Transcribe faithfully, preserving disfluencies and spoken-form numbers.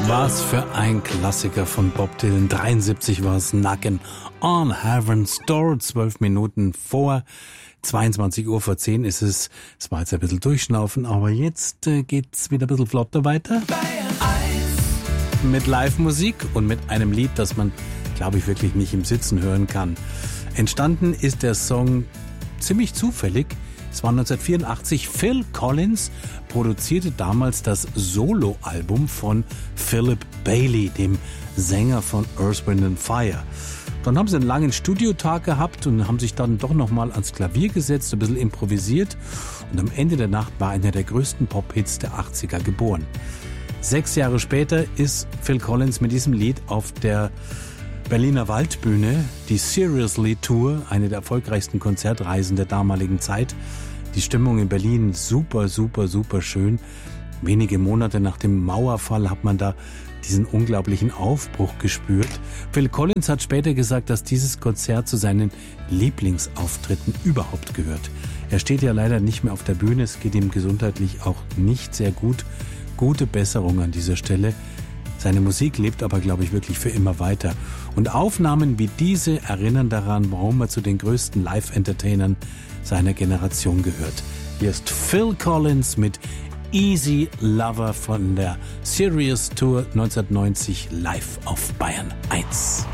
Was für ein Klassiker von Bob Dylan. dreiundsiebzig war es, Knockin' on Heaven's Door. Zwölf Minuten vor zweiundzwanzig Uhr vor zehn ist es. Es war jetzt ein bisschen durchschnaufen, aber jetzt äh, geht's wieder ein bisschen flotter weiter. Mit Live-Musik und mit einem Lied, das man, glaube ich, wirklich nicht im Sitzen hören kann. Entstanden ist der Song ziemlich zufällig. Es war neunzehnhundertvierundachtzig. Phil Collins produzierte damals das Soloalbum von Philip Bailey, dem Sänger von Earth, Wind and Fire. Dann haben sie einen langen Studiotag gehabt und haben sich dann doch nochmal ans Klavier gesetzt, ein bisschen improvisiert. Und am Ende der Nacht war einer der größten Pop-Hits der achtziger geboren. Sechs Jahre später ist Phil Collins mit diesem Lied auf der Berliner Waldbühne, die Seriously Tour, eine der erfolgreichsten Konzertreisen der damaligen Zeit. Die Stimmung in Berlin super, super, super schön. Wenige Monate nach dem Mauerfall hat man da diesen unglaublichen Aufbruch gespürt. Phil Collins hat später gesagt, dass dieses Konzert zu seinen Lieblingsauftritten überhaupt gehört. Er steht ja leider nicht mehr auf der Bühne, es geht ihm gesundheitlich auch nicht sehr gut. Gute Besserung an dieser Stelle. Seine Musik lebt aber, glaube ich, wirklich für immer weiter. Und Aufnahmen wie diese erinnern daran, warum er zu den größten Live-Entertainern seiner Generation gehört. Hier ist Phil Collins mit Easy Lover von der Serious Tour neunzehnhundertneunzig live auf Bayern eins.